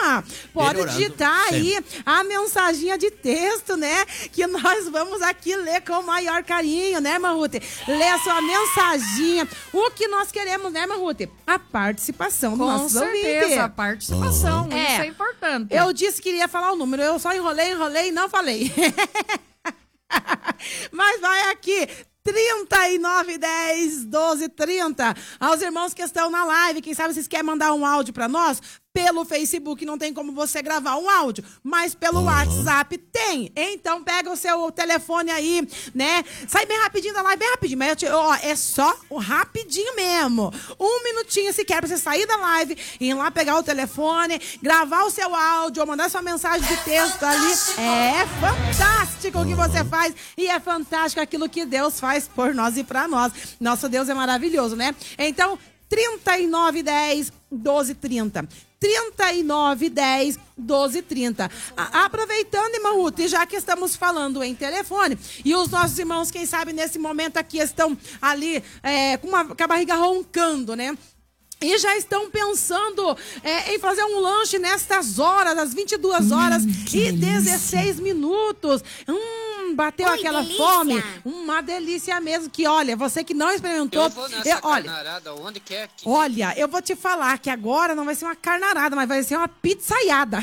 Pode Melhorando digitar aí sempre. a mensaginha de texto, né? Que nós vamos aqui ler com o maior carinho, né, irmã Ruth? Lê a sua mensaginha. O que nós queremos, né, irmã Ruth? A participação do nosso ouvinte. Com certeza, a participação. Isso é importante. Eu disse que iria falar o número, eu só enrolei e não falei. Mas vai aqui, 3910 1230. Aos irmãos que estão na live, quem sabe vocês querem mandar um áudio para nós? Pelo Facebook não tem como você gravar um áudio, mas pelo WhatsApp tem. Então pega o seu telefone aí, né? Sai bem rapidinho da live, bem rapidinho. Mas é só o rapidinho mesmo. 1 minutinho sequer pra você sair da live, ir lá pegar o telefone, gravar o seu áudio ou mandar sua mensagem de texto ali. É fantástico o que você faz e é fantástico aquilo que Deus faz por nós e pra nós. Nosso Deus é maravilhoso, né? Então, 3910 1230. 3910 1230. Aproveitando, irmã Ruth, já que estamos falando em telefone, e os nossos irmãos, quem sabe, nesse momento aqui estão ali com a barriga roncando, né? E já estão pensando em fazer um lanche nestas horas, às 22 horas e 16 minutos. Bateu aquela delícia. Fome. Uma delícia mesmo. Que olha, você que não experimentou. Eu vou nessa carnarada, onde quer que... Olha, eu vou te falar que agora não vai ser uma carnarada, mas vai ser uma pizzaiada.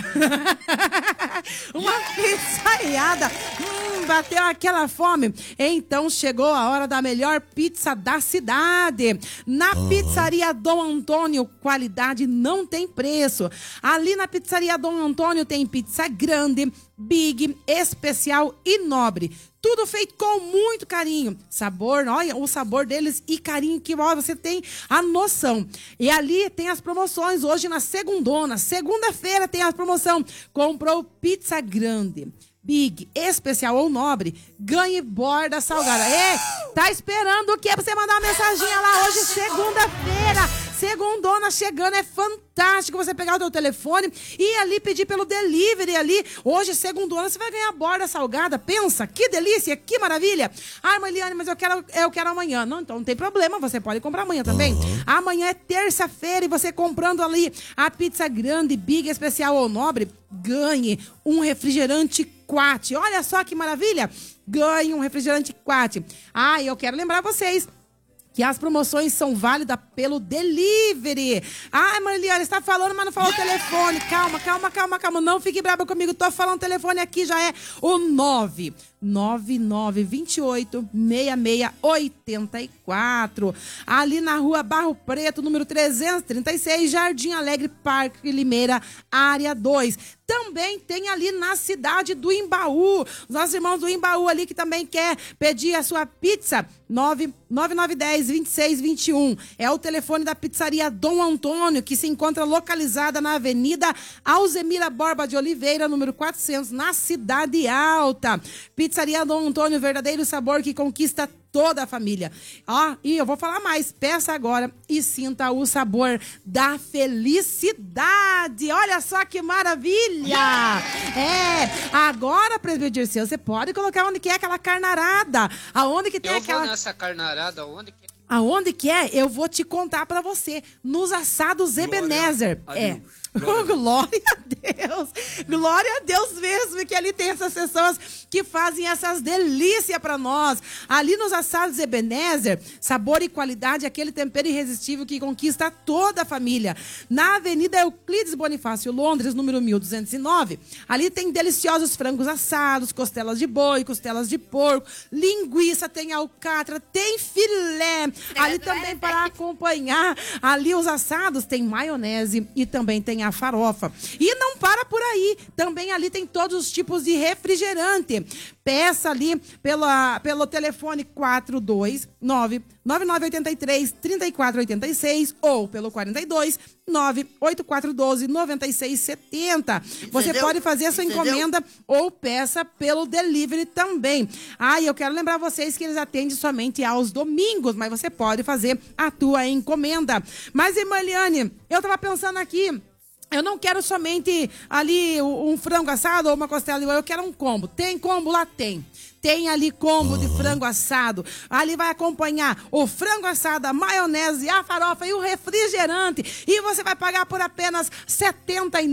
Uma pizzaiada. Bateu aquela fome. Então chegou a hora da melhor pizza da cidade. Na pizzaria Dom Antônio, qualidade não tem preço. Ali na pizzaria Dom Antônio tem pizza grande, big, especial e nobre. Tudo feito com muito carinho. Sabor, olha o sabor deles e carinho que você tem a noção. E ali tem as promoções hoje na segundona. Segunda-feira tem a promoção. Comprou pizza grande, big, especial ou nobre, ganhe borda salgada. Tá esperando o quê? Pra você mandar uma mensaginha lá hoje, segunda-feira. Segundona chegando, é fantástico você pegar o teu telefone e ali pedir pelo delivery ali. Hoje, segundona, você vai ganhar borda salgada. Pensa, que delícia, que maravilha. Ai, Eliane, mas eu quero amanhã. Não, então não tem problema, você pode comprar amanhã também. Amanhã é terça-feira e você comprando ali a pizza grande, big, especial ou nobre, ganhe um refrigerante Quat. Olha só que maravilha. Ganhe um refrigerante Quat. Ah, e eu quero lembrar vocês que as promoções são válidas pelo delivery. Ai, Marliane, está falando, mas não falou o telefone. Calma. Não fique brava comigo. Tô falando o telefone aqui, já é o 999286684. Ali na rua Barro Preto, número 336, Jardim Alegre, Parque Limeira, área 2. Também tem ali na cidade do Imbaú. Os nossos irmãos do Imbaú ali que também quer pedir a sua pizza. 9910-2621. É o telefone da pizzaria Dom Antônio, que se encontra localizada na Avenida Alzemira Borba de Oliveira, número 400, na Cidade Alta. Pizzaria Dom Antônio, verdadeiro sabor que conquista toda a família. E eu vou falar mais. Peça agora e sinta o sabor da felicidade. Olha só que maravilha! Agora, presbítero Dirceu, você pode colocar onde que é aquela carnarada. Aonde que tem aquela... Eu vou nessa carnarada, onde que... Aonde que é? Eu vou te contar pra você. Nos assados Ebenezer. Glória a Deus. Glória a Deus mesmo, que ali tem essas pessoas que fazem essas delícias pra nós. Ali nos assados Ebenezer, sabor e qualidade, aquele tempero irresistível que conquista toda a família. Na Avenida Euclides Bonifácio, Londres, número 1209. Ali tem deliciosos frangos assados, costelas de boi, costelas de porco, linguiça, tem alcatra, tem filé. Ali também para acompanhar, ali os assados tem maionese e também tem a farofa. E não para por aí, também ali tem todos os tipos de refrigerante. Peça ali pelo telefone 429-9983-3486 ou pelo 42-98412-9670. Você pode fazer a sua encomenda ou peça pelo delivery também. E eu quero lembrar vocês que eles atendem somente aos domingos, mas você pode fazer a tua encomenda. Mas, irmã Eliane, eu tava pensando aqui, eu não quero somente ali um frango assado ou uma costela de boi, eu quero um combo. Tem combo lá? Tem. Tem ali combo de frango assado. Ali vai acompanhar o frango assado, a maionese, a farofa e o refrigerante. E você vai pagar por apenas R$ 79,90.